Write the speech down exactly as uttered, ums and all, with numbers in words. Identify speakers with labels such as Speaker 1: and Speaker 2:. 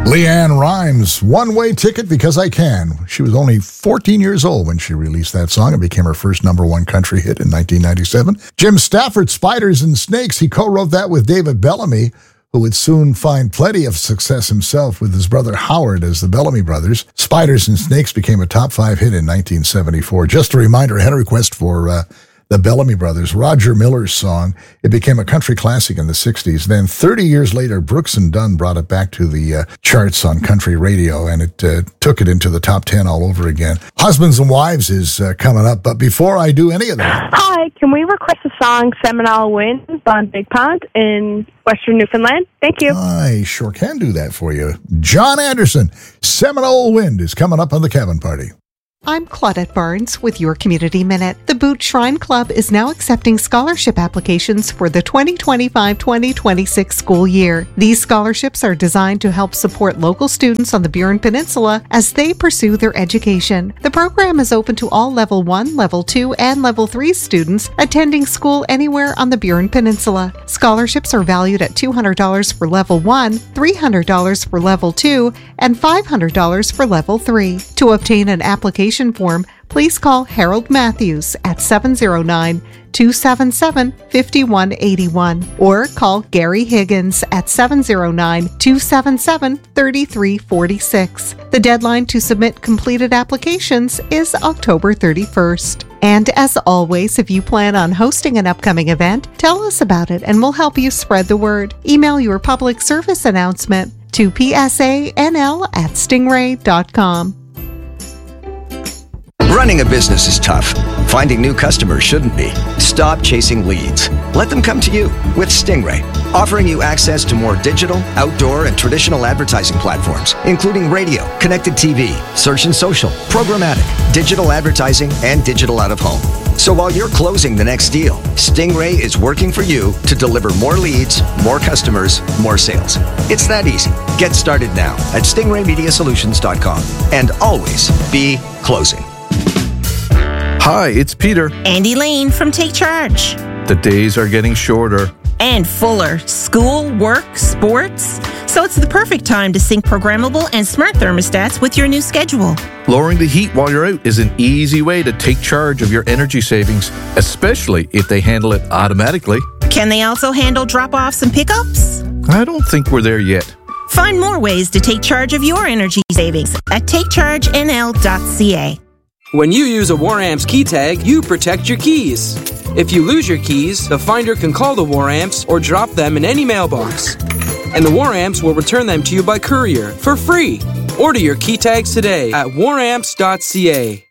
Speaker 1: LeAnn Rimes, One-Way Ticket Because I Can. She was only fourteen years old when she released that song and became her first number one country hit in nineteen ninety-seven. Jim Stafford, Spiders and Snakes. He co-wrote that with David Bellamy, who would soon find plenty of success himself with his brother Howard as the Bellamy Brothers. Spiders and Snakes became a top five hit in nineteen seventy-four. Just a reminder, I had a request for uh, the Bellamy Brothers, Roger Miller's song. It became a country classic in the sixties. Then thirty years later, Brooks and Dunn brought it back to the uh, charts on country radio, and it uh, took it into the top ten all over again. Husbands and Wives is uh, coming up, but before I do any of that...
Speaker 2: Hi, can we request a song, Seminole Wind, on Big Pond in Western Newfoundland? Thank you.
Speaker 1: I sure can do that for you. John Anderson, Seminole Wind is coming up on the Cabin Party.
Speaker 3: I'm Claudette Barnes with your Community Minute. The Boot Shrine Club is now accepting scholarship applications for the twenty twenty-five twenty twenty-six school year. These scholarships are designed to help support local students on the Burin Peninsula as they pursue their education. The program is open to all Level one, Level two, and Level three students attending school anywhere on the Burin Peninsula. Scholarships are valued at two hundred dollars for Level one, three hundred dollars for Level two, and five hundred dollars for Level three. To obtain an application form, please call Harold Matthews at seven oh nine, two seven seven, five one eight one or call Gary Higgins at seven oh nine, two seven seven, three three four six. The deadline to submit completed applications is October thirty-first. And as always, if you plan on hosting an upcoming event, tell us about it and we'll help you spread the word. Email your public service announcement to p s a n l at stingray dot com.
Speaker 4: Running a business is tough. Finding new customers shouldn't be. Stop chasing leads. Let them come to you with Stingray, offering you access to more digital, outdoor, and traditional advertising platforms, including radio, connected T V, search and social, programmatic, digital advertising, and digital out-of-home. So while you're closing the next deal, Stingray is working for you to deliver more leads, more customers, more sales. It's that easy. Get started now at stingray media solutions dot com and always be closing.
Speaker 5: Hi, it's Peter.
Speaker 6: And Elaine from Take Charge.
Speaker 5: The days are getting shorter.
Speaker 6: And fuller. School, work, sports. So it's the perfect time to sync programmable and smart thermostats with your new schedule.
Speaker 5: Lowering the heat while you're out is an easy way to take charge of your energy savings, especially if they handle it automatically.
Speaker 6: Can they also handle drop-offs and pickups?
Speaker 5: I don't think we're there yet.
Speaker 6: Find more ways to take charge of your energy savings at take charge n l dot c a.
Speaker 7: When you use a WarAmps key tag, you protect your keys. If you lose your keys, the finder can call the WarAmps or drop them in any mailbox. And the WarAmps will return them to you by courier for free. Order your key tags today at war amps dot c a.